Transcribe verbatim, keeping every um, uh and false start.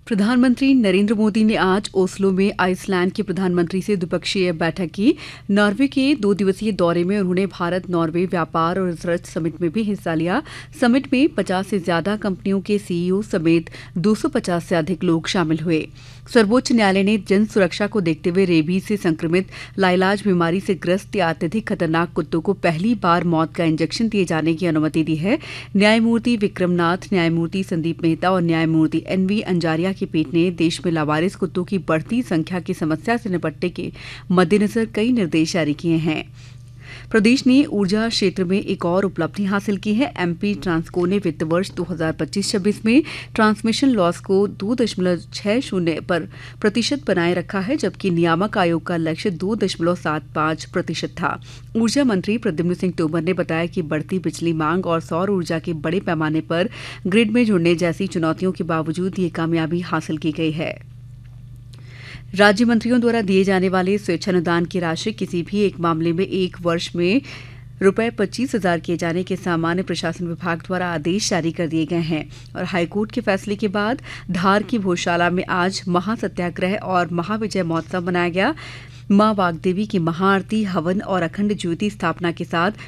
प्रधानमंत्री नरेंद्र मोदी ने आज ओस्लो में आइसलैंड के प्रधानमंत्री से द्विपक्षीय बैठक की। नॉर्वे के दो दिवसीय दौरे में उन्होंने भारत नॉर्वे व्यापार और रिसर्च समिट में भी हिस्सा लिया। समिट में पचास से ज्यादा कंपनियों के सीईओ समेत दो सौ पचास से अधिक लोग शामिल हुए। सर्वोच्च न्यायालय ने जन सुरक्षा को देखते हुए रेबीज से संक्रमित लाइलाज बीमारी से ग्रस्त या अत्यधिक खतरनाक कुत्तों को पहली बार मौत का इंजेक्शन दिए जाने की अनुमति दी है। न्यायमूर्ति विक्रमनाथ, न्यायमूर्ति संदीप मेहता और न्यायमूर्ति एन वी अंजारिया की पीठ ने देश में लावारिस कुत्तों की बढ़ती संख्या की समस्या से निपटने के मद्देनजर कई निर्देश जारी किए हैं। प्रदेश ने ऊर्जा क्षेत्र में एक और उपलब्धि हासिल की है। एमपी ट्रांसको ने वित्त वर्ष दो हज़ार पच्चीस छब्बीस में ट्रांसमिशन लॉस को दो दशमलव छह शून्य पर प्रतिशत बनाए रखा है, जबकि नियामक आयोग का लक्ष्य दो दशमलव सात पाँच प्रतिशत था। ऊर्जा मंत्री प्रद्युम्न सिंह तोमर ने बताया कि बढ़ती बिजली मांग और सौर ऊर्जा के बड़े पैमाने पर ग्रिड में जुड़ने जैसी चुनौतियों के बावजूद ये कामयाबी हासिल की गई है। राज्य मंत्रियों द्वारा दिए जाने वाले स्वेच्छानुदान की राशि किसी भी एक मामले में एक वर्ष में रुपए पच्चीस हजार किए जाने के सामान्य प्रशासन विभाग द्वारा आदेश जारी कर दिए गए हैं। और हाईकोर्ट के फैसले के बाद धार की भोजशाला में आज महासत्याग्रह और महाविजय महोत्सव मनाया गया। मां वाग्देवी की महाआरती, हवन और अखंड ज्योति स्थापना के साथ